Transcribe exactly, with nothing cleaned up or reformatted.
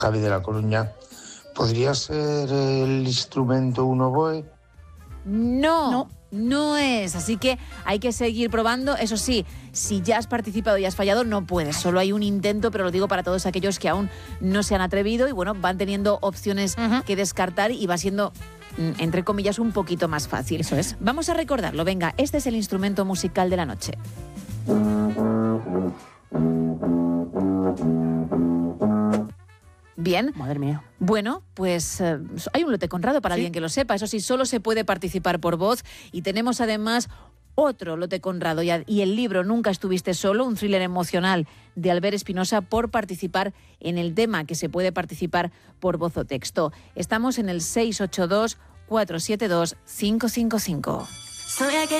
Javi de La Coruña. ¿Podría ser el instrumento un oboe? No, no, no es. Así que hay que seguir probando. Eso sí, si ya has participado y has fallado, no puedes. Solo hay un intento, pero lo digo para todos aquellos que aún no se han atrevido y bueno, van teniendo opciones uh-huh. que descartar y va siendo, entre comillas, un poquito más fácil. Eso es. Vamos a recordarlo. Venga, este es el instrumento musical de la noche. Bien. Madre mía. Bueno, pues eh, hay un lote Conrado para ¿Sí? alguien que lo sepa. Eso sí, solo se puede participar por voz y tenemos además otro lote Conrado y, y el libro Nunca estuviste solo, un thriller emocional de Albert Espinosa por participar en el tema que se puede participar por voz o texto. Estamos en el seis ocho dos, cuatro siete dos, cinco cinco cinco.